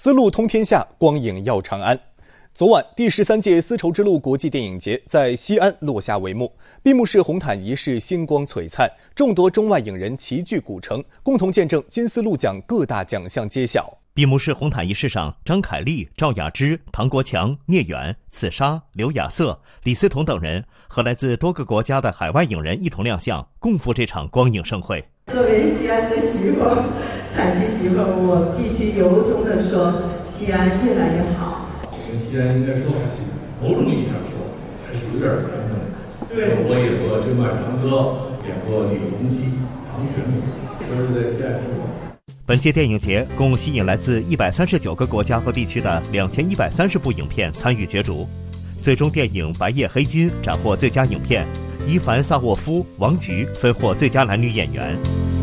丝路通天下，光影耀长安。昨晚，第13届丝绸之路国际电影节在西安落下帷幕，闭幕式红毯仪式星光璀璨，众多中外影人齐聚古城，共同见证金丝路奖各大奖项揭晓。 闭幕式红毯仪式上，张凯丽、赵雅芝、唐国强、聂远、刺杀、刘亚瑟、李思彤等人和来自多个国家的海外影人一同亮相，共赴这场光影盛会。 作为西安的媳妇，陕西媳妇，我必须由衷地说，西安越来越好。 跟西安应该说还是某种意义上说还是有点缘分。对，我演过甄外长歌，演过李隆基、唐玄宗，都是在西安生活。 本届电影节共吸引来自139个国家和地区的2130部影片参与角逐，最终电影《白夜黑金》斩获最佳影片，伊凡·萨沃夫、王菊分获最佳男女演员。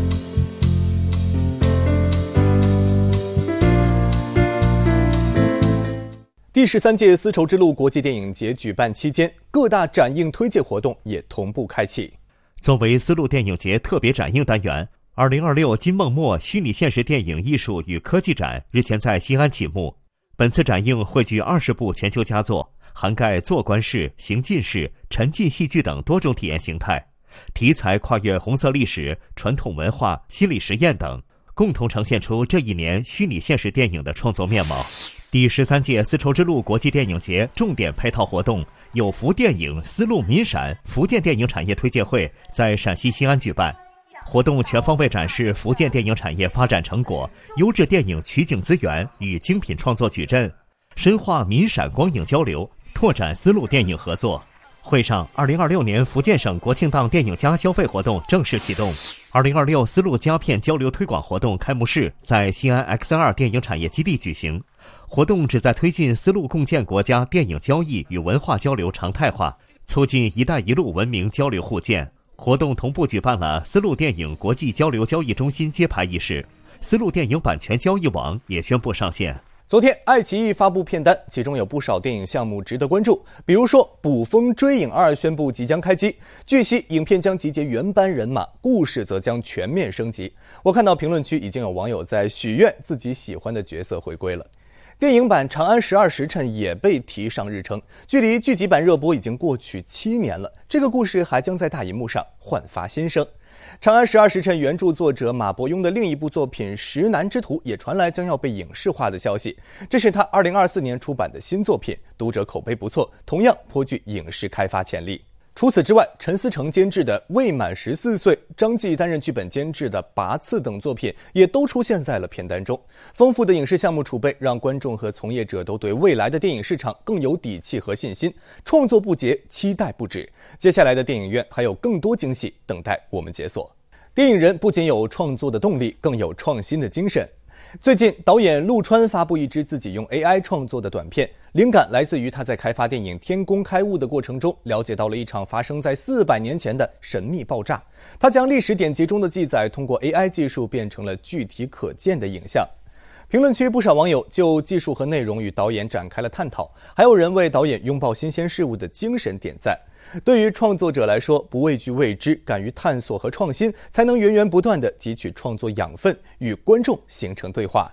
第13届丝绸之路国际电影节举办期间，各大展映推介活动也同步开启。 作为丝路电影节特别展映单元，2026金梦墨虚拟现实电影艺术与科技展日前在西安启幕。本次展映汇聚20部全球佳作，涵盖坐观式、行进式、沉浸戏剧等多种体验形态，题材跨越红色历史、传统文化、心理实验等，共同呈现出这一年虚拟现实电影的创作面貌。第13届丝绸之路国际电影节重点配套活动有福电影丝路民陕福建电影产业推介会在陕西西安举办。活动全方位展示福建电影产业发展成果、优质电影取景资源与精品创作矩阵，深化民陕光影交流，拓展丝路电影合作。会上，2026年福建省国庆档电影佳消费活动正式启动。2026丝路佳片交流推广活动开幕式在西安 X2 电影产业基地举行。活动旨在推进丝路共建国家电影交易与文化交流常态化，促进“一带一路”文明交流互鉴。活动同步举办了丝路电影国际交流交易中心揭牌仪式，丝路电影版权交易网也宣布上线。 昨天，爱奇艺发布片单，其中有不少电影项目值得关注，比如说《捕风追影2》宣布即将开机，据悉影片将集结原班人马，故事则将全面升级。我看到评论区已经有网友在许愿自己喜欢的角色回归了。电影版《长安12时辰》也被提上日程，距离剧集版热播已经过去7年了，这个故事还将在大荧幕上焕发新生。《长安12时辰》原著作者马伯庸的另一部作品《石南之图》也传来将要被影视化的消息，这是他2024年出版的新作品，读者口碑不错，同样颇具影视开发潜力。除此之外，陈思诚监制的《未满14岁》，张继担任剧本监制的《拔刺》等作品也都出现在了片单中。丰富的影视项目储备让观众和从业者都对未来的电影市场更有底气和信心，创作不竭，期待不止。接下来的电影院还有更多惊喜等待我们解锁。电影人不仅有创作的动力，更有创新的精神。最近，导演陆川发布一支自己用 AI 创作的短片，灵感来自于他在开发电影《天工开物》的过程中，了解到了一场发生在400年前的神秘爆炸。他将历史典籍中的记载通过 AI 技术变成了具体可见的影像。评论区不少网友就技术和内容与导演展开了探讨，还有人为导演拥抱新鲜事物的精神点赞。对于创作者来说，不畏惧未知，敢于探索和创新，才能源源不断地汲取创作养分，与观众形成对话。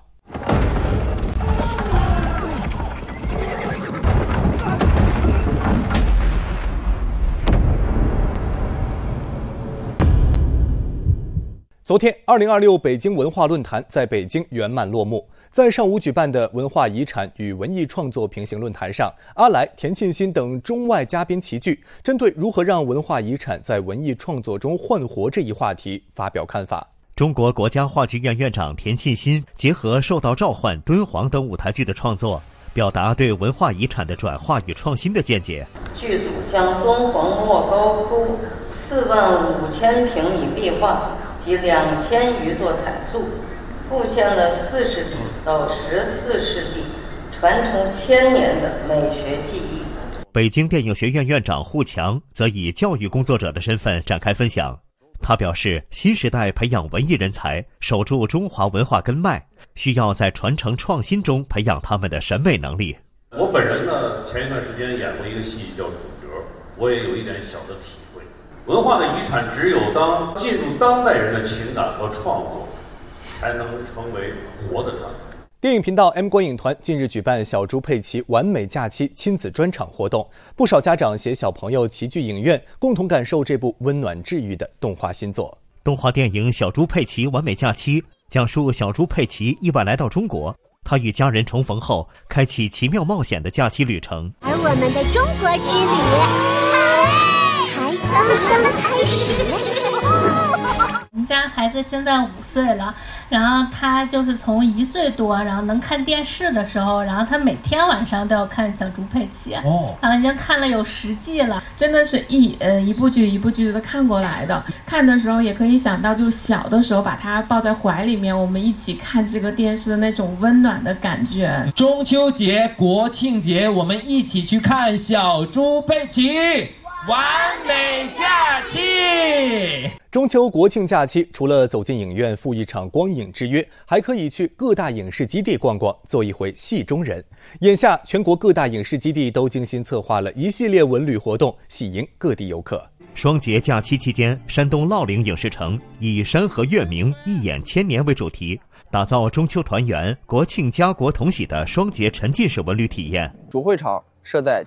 昨天，2026北京文化论坛在北京圆满落幕。在上午举办的文化遗产与文艺创作平行论坛上，阿来、田沁鑫等中外嘉宾齐聚，针对如何让文化遗产在文艺创作中焕活这一话题发表看法。 中国国家话剧院院长田沁鑫结合《受到召唤》、敦煌等舞台剧的创作，表达对文化遗产的转化与创新的见解。 剧组将敦煌莫高窟45000平米壁画及2000余座彩塑，复现了4世纪到14世纪传承1000年的美学技艺。 北京电影学院院长胡强则以教育工作者的身份展开分享。他表示，新时代培养文艺人才，守住中华文化根脉，需要在传承创新中培养他们的审美能力。 我本人呢，前一段时间演过一个戏叫《主角》，我也有一点小的体会。文化的遗产只有当进入当代人的情感和创作，才能成为活的传统。 电影频道 M 观影团近日举办小猪佩奇完美假期亲子专场活动，不少家长携小朋友齐聚影院，共同感受这部温暖治愈的动画新作。 动画电影《小猪佩奇完美假期》讲述小猪佩奇意外来到中国，他与家人重逢后，开启奇妙冒险的假期旅程。 而我们的中国之旅才刚刚开始。 我们家孩子现在5岁了，然后他就是从1岁多，然后能看电视的时候，然后他每天晚上都要看小猪佩奇，然后已经看了有10季了， 真的是一部剧一部剧的看过来的。看的时候也可以想到，就是小的时候把他抱在怀里面，我们一起看这个电视的那种温暖的感觉。 中秋节、国庆节，我们一起去看小猪佩奇完美假期。 中秋国庆假期，除了走进影院赴一场光影之约，还可以去各大影视基地逛逛，做一回戏中人。眼下，全国各大影视基地都精心策划了一系列文旅活动，喜迎各地游客。 双节假期期间，山东乐陵影视城以山河月明，一眼千年为主题，打造中秋团圆、国庆家国同喜的双节沉浸式文旅体验。 主会场设在